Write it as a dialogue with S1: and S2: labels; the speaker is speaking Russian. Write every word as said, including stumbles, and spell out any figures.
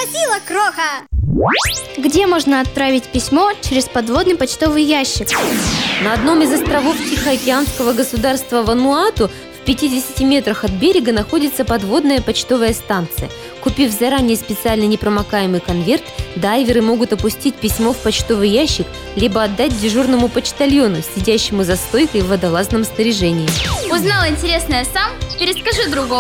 S1: сообразила, Кроха!
S2: Где можно отправить письмо через подводный почтовый ящик?
S3: На одном из островов Тихоокеанского государства Вануату в пятидесяти метрах от берега находится подводная почтовая станция. Купив заранее специальный непромокаемый конверт, дайверы могут опустить письмо в почтовый ящик либо отдать дежурному почтальону, сидящему за стойкой в водолазном снаряжении.
S4: Узнал интересное сам? Перескажи другому.